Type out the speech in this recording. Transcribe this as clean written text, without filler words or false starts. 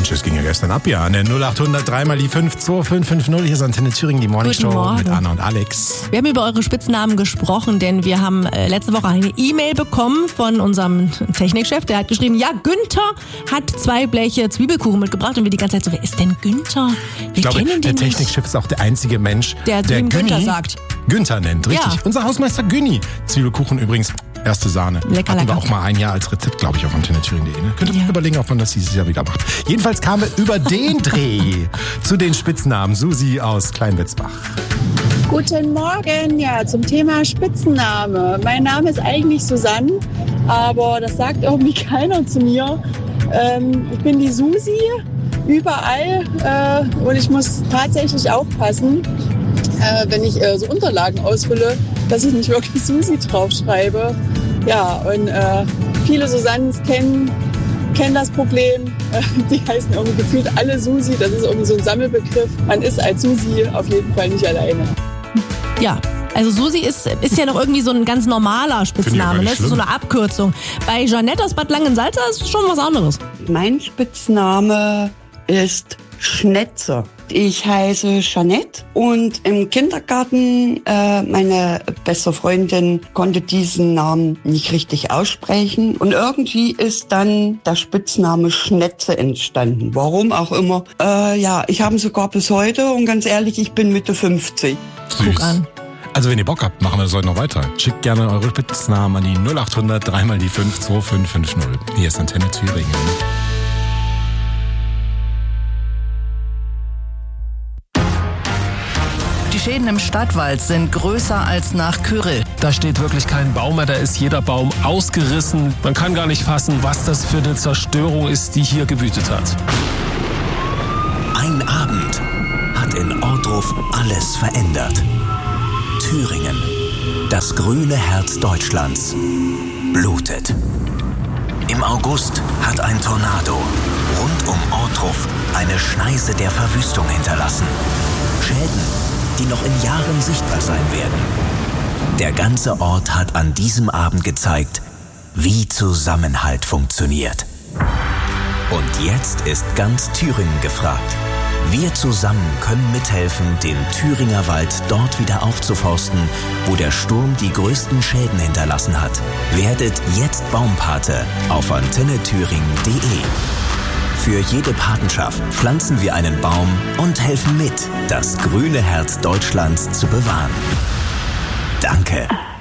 Mensch, das ging ja gestern ab, ja. An der 0800 3 mal die 52550. Hier ist Antenne Thüringen, die Morning Show mit Anna und Alex. Wir haben über eure Spitznamen gesprochen, denn wir haben letzte Woche eine E-Mail bekommen von unserem Technikchef. Der hat geschrieben, ja, Günther hat 2 Bleche Zwiebelkuchen mitgebracht. Und wir die ganze Zeit so, wer ist denn Günther? Ich glaube, der Technikchef ist auch der einzige Mensch, der Günther sagt. Günther nennt, richtig. Ja. Unser Hausmeister Günni. Zwiebelkuchen übrigens, erste Sahne. Lecker, hatten wir auch mal ein Jahr als Rezept, glaube ich, auf antennethüringen.de. Ne? Könnt ihr mal überlegen, ob man das dieses Jahr wieder macht. Jedenfalls kamen wir über den Dreh zu den Spitznamen. Susi aus Kleinwetzbach. Guten Morgen, ja, zum Thema Spitzname. Mein Name ist eigentlich Susanne, aber das sagt irgendwie keiner zu mir. Ich bin die Susi, überall, und ich muss tatsächlich aufpassen, wenn ich so Unterlagen ausfülle, dass ich nicht wirklich Susi draufschreibe. Ja, und viele Susannens kennen das Problem. Die heißen irgendwie gefühlt alle Susi. Das ist irgendwie so ein Sammelbegriff. Man ist als Susi auf jeden Fall nicht alleine. Ja, also Susi ist ja noch irgendwie so ein ganz normaler Spitzname. Ne? Das ist so eine Abkürzung. Bei Jeanette aus Bad Langensalza ist es schon was anderes. Mein Spitzname ist Schnetze. Ich heiße Jeanette und im Kindergarten, meine beste Freundin konnte diesen Namen nicht richtig aussprechen. Und irgendwie ist dann der Spitzname Schnetze entstanden. Warum auch immer. Ich habe ihn sogar bis heute und ganz ehrlich, ich bin Mitte 50. Süß. Guck an. Also wenn ihr Bock habt, machen wir das heute noch weiter. Schickt gerne eure Spitznamen an die 0800 3 mal die 52550. Hier ist Antenne Thüringen. Die Schäden im Stadtwald sind größer als nach Kyrill. Da steht wirklich kein Baum mehr, da ist jeder Baum ausgerissen. Man kann gar nicht fassen, was das für eine Zerstörung ist, die hier gewütet hat. Ein Abend hat in Ohrdruf alles verändert. Thüringen, das grüne Herz Deutschlands, blutet. Im August hat ein Tornado rund um Ohrdruf eine Schneise der Verwüstung hinterlassen. Schäden, die noch in Jahren sichtbar sein werden. Der ganze Ort hat an diesem Abend gezeigt, wie Zusammenhalt funktioniert. Und jetzt ist ganz Thüringen gefragt. Wir zusammen können mithelfen, den Thüringer Wald dort wieder aufzuforsten, wo der Sturm die größten Schäden hinterlassen hat. Werdet jetzt Baumpate auf antennethüringen.de. Für jede Patenschaft pflanzen wir einen Baum und helfen mit, das grüne Herz Deutschlands zu bewahren. Danke.